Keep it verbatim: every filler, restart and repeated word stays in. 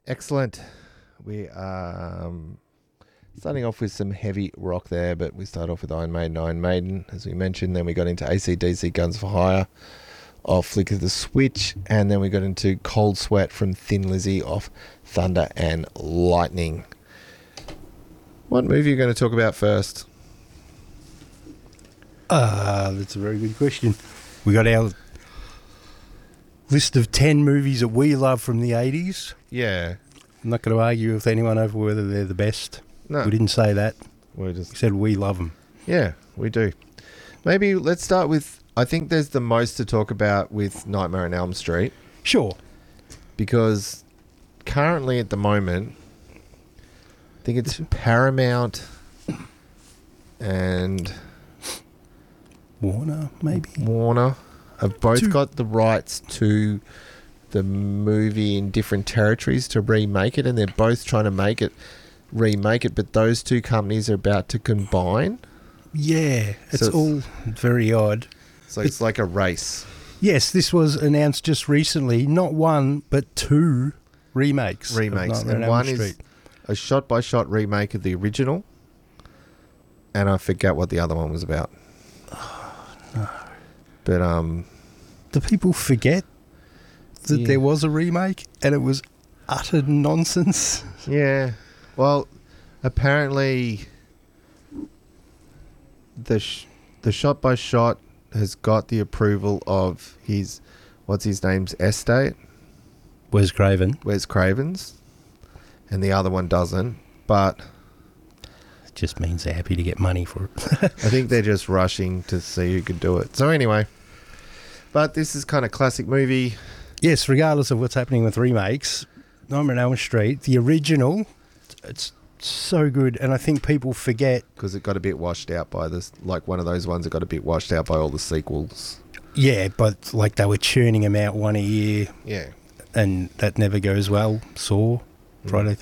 Excellent. We are um, starting off with some heavy rock there, but we start off with Iron Maiden, Iron Maiden, as we mentioned. Then we got into A C D C, Guns for Hire, off Flick of the Switch. And then we got into Cold Sweat from Thin Lizzy, off Thunder and Lightning. What movie are you going to talk about first? Ah, uh, that's a very good question. We got our list of ten movies that we love from the eighties. Yeah. I'm not going to argue with anyone over whether they're the best. No. We didn't say that. We just We said we love them. Yeah, we do. Maybe let's start with, I think there's the most to talk about with Nightmare on Elm Street. Sure. Because currently at the moment, I think it's Paramount and Warner, maybe? Warner have both Two. got the rights to the movie in different territories to remake it, and they're both trying to make it, remake it, but those two companies are about to combine. Yeah, it's So it's- all very odd. So it's like a race. Yes, this was announced just recently. Not one, but two remakes. of Remakes. Nightmare And on Elm one is Street. a shot-by-shot remake of the original, and I forget what the other one was about. No. But um, Do people forget that Yeah. there was a remake and it was utter nonsense? yeah. Well, apparently the sh- the shot-by-shot has got the approval of his, what's his name's estate, Wes Craven. Wes Craven's, and the other one doesn't. But It just means they're happy to get money for it. I think they're just rushing to see who could do it. So anyway, but this is kind of classic movie. Yes, regardless of what's happening with remakes, Nightmare on Elm Street, the original, it's so good, and I think people forget. Because it got a bit washed out by this, like one of those ones that got a bit washed out by all the sequels. Yeah, but like they were churning them out one a year, Yeah. and that never goes well. Saw, Friday